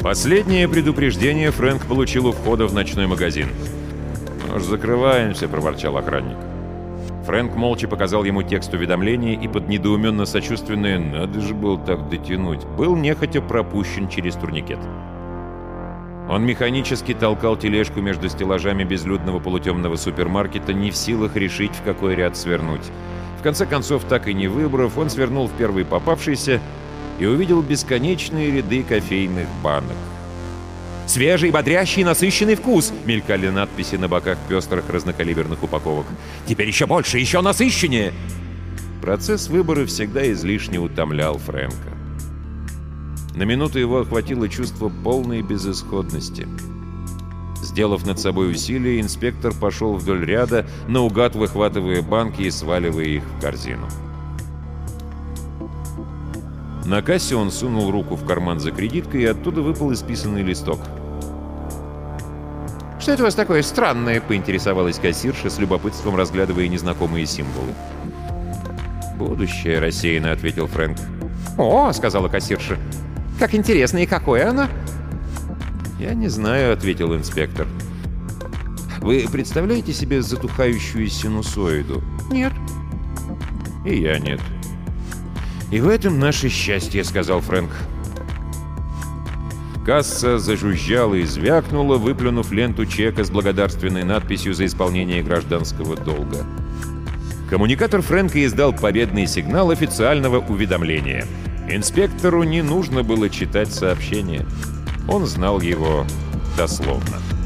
Последнее предупреждение Фрэнк получил у входа в ночной магазин. «Мы уж закрываемся», — проворчал охранник. Фрэнк молча показал ему текст уведомления и под недоуменно-сочувственное «надо же было так дотянуть» был нехотя пропущен через турникет. Он механически толкал тележку между стеллажами безлюдного полутемного супермаркета, не в силах решить, в какой ряд свернуть. В конце концов, так и не выбрав, он свернул в первый попавшийся и увидел бесконечные ряды кофейных банок. «Свежий, бодрящий, насыщенный вкус!» — мелькали надписи на боках пестрых разнокалиберных упаковок. «Теперь еще больше, еще насыщеннее!» Процесс выбора всегда излишне утомлял Фрэнка. На минуту его охватило чувство полной безысходности. Сделав над собой усилие, инспектор пошел вдоль ряда, наугад выхватывая банки и сваливая их в корзину. На кассе он сунул руку в карман за кредиткой, и оттуда выпал исписанный листок. «Что это у вас такое странное?» — поинтересовалась кассирша, с любопытством разглядывая незнакомые символы. «Будущее», — рассеянно ответил Фрэнк. «О!» — сказала кассирша. «Как интересно, и какое оно?» «Я не знаю», — ответил инспектор. «Вы представляете себе затухающую синусоиду?» «Нет». «И я нет». «И в этом наше счастье», — сказал Фрэнк. Касса зажужжала и звякнула, выплюнув ленту чека с благодарственной надписью за исполнение гражданского долга. Коммуникатор Фрэнка издал победный сигнал официального уведомления. Инспектору не нужно было читать сообщение. Он знал его дословно.